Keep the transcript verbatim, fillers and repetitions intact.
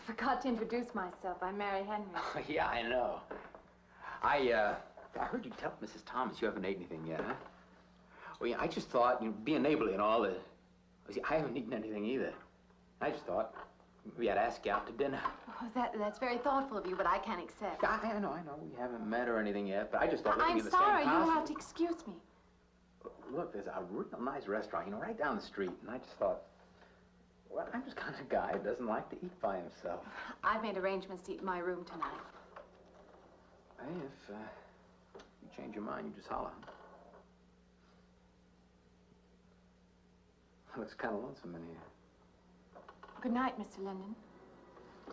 forgot to introduce myself. I'm Mary Henry. Oh, yeah, I know. I, uh, I heard you tell Missus Thomas you haven't ate anything yet, huh? Well, yeah, I just thought, you know, being neighborly and all that. See, I haven't eaten anything either. I just thought maybe I'd ask you out to dinner. Oh, that, that's very thoughtful of you, but I can't accept. I, I know, I know. We haven't met or anything yet, but I just thought we I'm could be the sorry. same You'll have to excuse me. Look, there's a real nice restaurant, you know, right down the street, and I just thought, well, I'm just kind of a guy who doesn't like to eat by himself. I've made arrangements to eat in my room tonight. Hey, if uh, you change your mind, you just holler. Looks kind of lonesome in here. Good night, Mister Linden.